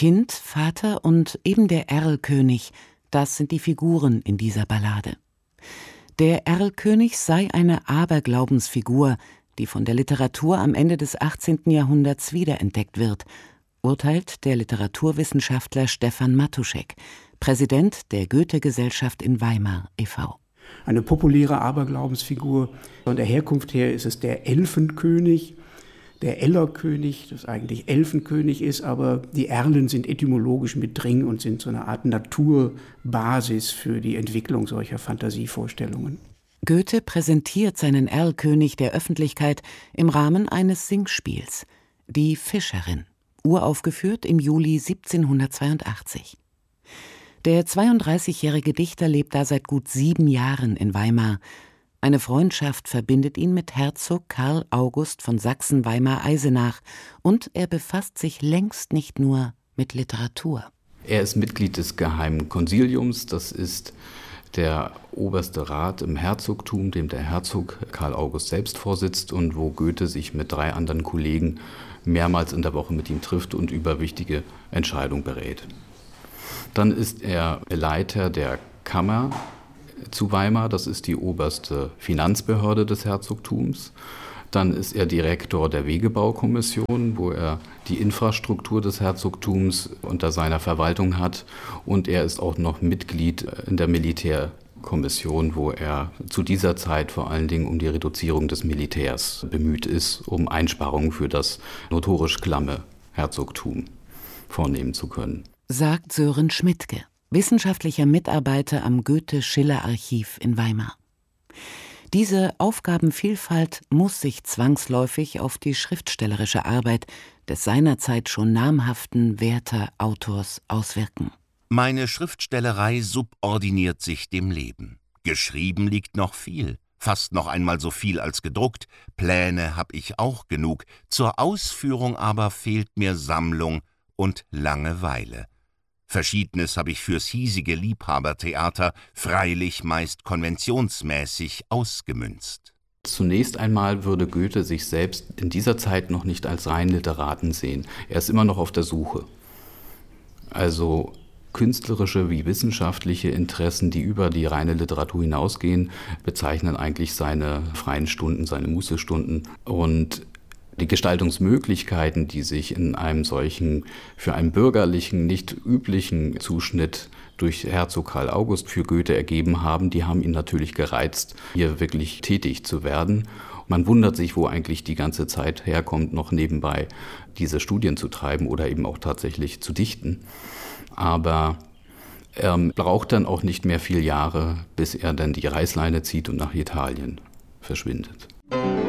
Kind, Vater und eben der Erlkönig, das sind die Figuren in dieser Ballade. Der Erlkönig sei eine Aberglaubensfigur, die von der Literatur am Ende des 18. Jahrhunderts wiederentdeckt wird, urteilt der Literaturwissenschaftler Stefan Matuschek, Präsident der Goethe-Gesellschaft in Weimar e.V. Eine populäre Aberglaubensfigur. Von der Herkunft her ist es der Elfenkönig, der Ellerkönig, das eigentlich Elfenkönig ist, aber die Erlen sind etymologisch mit drin und sind so eine Art Naturbasis für die Entwicklung solcher Fantasievorstellungen. Goethe präsentiert seinen Erlkönig der Öffentlichkeit im Rahmen eines Singspiels, Die Fischerin, uraufgeführt im Juli 1782. Der 32-jährige Dichter lebt da seit gut 7 Jahren in Weimar. Eine Freundschaft verbindet ihn mit Herzog Karl August von Sachsen-Weimar-Eisenach und er befasst sich längst nicht nur mit Literatur. Er ist Mitglied des Geheimen Konsiliums, das ist der oberste Rat im Herzogtum, dem der Herzog Karl August selbst vorsitzt und wo Goethe sich mit 3 anderen Kollegen mehrmals in der Woche mit ihm trifft und über wichtige Entscheidungen berät. Dann ist er Leiter der Kammer zu Weimar, das ist die oberste Finanzbehörde des Herzogtums. Dann ist er Direktor der Wegebaukommission, wo er die Infrastruktur des Herzogtums unter seiner Verwaltung hat. Und er ist auch noch Mitglied in der Militärkommission, wo er zu dieser Zeit vor allen Dingen um die Reduzierung des Militärs bemüht ist, um Einsparungen für das notorisch klamme Herzogtum vornehmen zu können. Sagt Sören Schmidtke, wissenschaftlicher Mitarbeiter am Goethe-Schiller-Archiv in Weimar. Diese Aufgabenvielfalt muss sich zwangsläufig auf die schriftstellerische Arbeit des seinerzeit schon namhaften Werther-Autors auswirken. Meine Schriftstellerei subordiniert sich dem Leben. Geschrieben liegt noch viel, fast noch einmal so viel als gedruckt. Pläne hab ich auch genug, zur Ausführung aber fehlt mir Sammlung und Langeweile. Verschiedenes habe ich fürs hiesige Liebhabertheater freilich meist konventionsmäßig ausgemünzt. Zunächst einmal würde Goethe sich selbst in dieser Zeit noch nicht als reinen Literaten sehen. Er ist immer noch auf der Suche. Also künstlerische wie wissenschaftliche Interessen, die über die reine Literatur hinausgehen, bezeichnen eigentlich seine freien Stunden, seine Mußestunden. Und die Gestaltungsmöglichkeiten, die sich in einem solchen, für einen bürgerlichen, nicht üblichen Zuschnitt durch Herzog Karl August für Goethe ergeben haben, die haben ihn natürlich gereizt, hier wirklich tätig zu werden. Man wundert sich, wo eigentlich die ganze Zeit herkommt, noch nebenbei diese Studien zu treiben oder eben auch tatsächlich zu dichten. Aber er braucht dann auch nicht mehr viele Jahre, bis er dann die Reißleine zieht und nach Italien verschwindet.